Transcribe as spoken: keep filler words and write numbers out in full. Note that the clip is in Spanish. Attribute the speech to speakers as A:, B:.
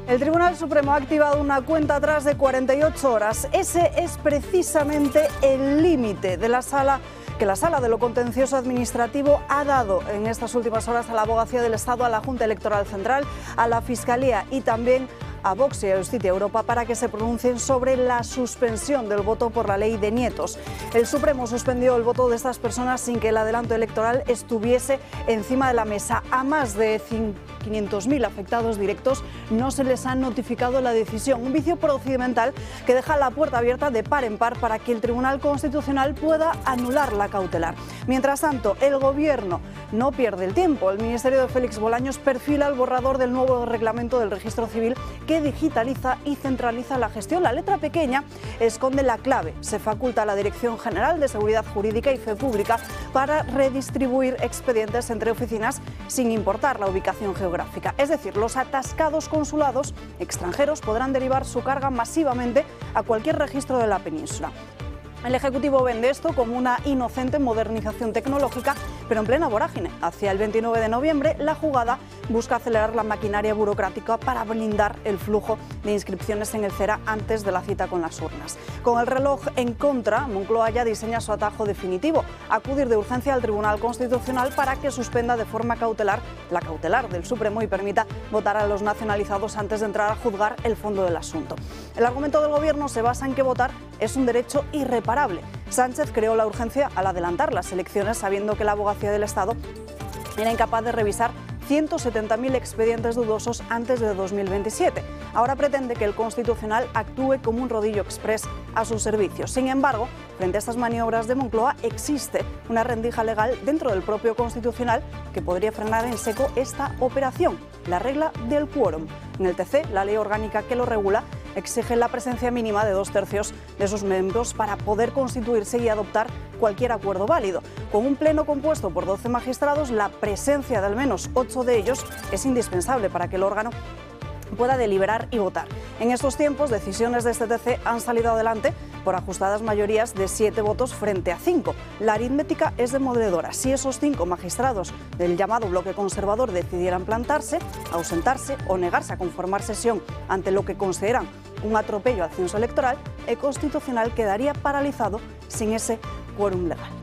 A: El Tribunal Supremo ha activado una cuenta atrás de cuarenta y ocho horas. Ese es precisamente el límite de la sala que la Sala de lo Contencioso Administrativo ha dado en estas últimas horas a la Abogacía del Estado, a la Junta Electoral Central, a la Fiscalía y también a Vox y a Justicia Europa para que se pronuncien sobre la suspensión del voto por la ley de nietos. El Supremo suspendió el voto de estas personas sin que el adelanto electoral estuviese encima de la mesa. A más de quinientos mil afectados directos no se les ha notificado la decisión, un vicio procedimental que deja la puerta abierta de par en par para que el Tribunal Constitucional pueda anular la cautelar. Mientras tanto, el Gobierno no pierde el tiempo. El Ministerio de Félix Bolaños perfila el borrador del nuevo reglamento del Registro Civil que digitaliza y centraliza la gestión. La letra pequeña esconde la clave. Se faculta a la Dirección General de Seguridad Jurídica y Fe Pública para redistribuir expedientes entre oficinas sin importar la ubicación geográfica. Es decir, los atascados consulados extranjeros podrán derivar su carga masivamente a cualquier registro de la península. El Ejecutivo vende esto como una inocente modernización tecnológica, pero en plena vorágine. Hacia el veintinueve de noviembre, la jugada busca acelerar la maquinaria burocrática para blindar el flujo de inscripciones en el CERA antes de la cita con las urnas. Con el reloj en contra, Moncloa ya diseña su atajo definitivo: acudir de urgencia al Tribunal Constitucional para que suspenda de forma cautelar la cautelar del Supremo y permita votar a los nacionalizados antes de entrar a juzgar el fondo del asunto. El argumento del Gobierno se basa en que votar es un derecho irreparable. Sánchez creó la urgencia al adelantar las elecciones, sabiendo que la Abogacía del Estado era incapaz de revisar ciento setenta mil expedientes dudosos antes de dos mil veintisiete. Ahora pretende que el Constitucional actúe como un rodillo express a sus servicios. Sin embargo, frente a estas maniobras de Moncloa, existe una rendija legal dentro del propio Constitucional que podría frenar en seco esta operación: la regla del quórum. En el T C, la ley orgánica que lo regula exige la presencia mínima de dos tercios de sus miembros para poder constituirse y adoptar cualquier acuerdo válido. Con un pleno compuesto por doce magistrados, la presencia de al menos ocho de ellos es indispensable para que el órgano pueda deliberar y votar. En estos tiempos, decisiones de este T C han salido adelante por ajustadas mayorías de siete votos frente a cinco. La aritmética es demoledora. Si esos cinco magistrados del llamado bloque conservador decidieran plantarse, ausentarse o negarse a conformar sesión ante lo que consideran un atropello al censo electoral, el Constitucional quedaría paralizado sin ese quórum legal.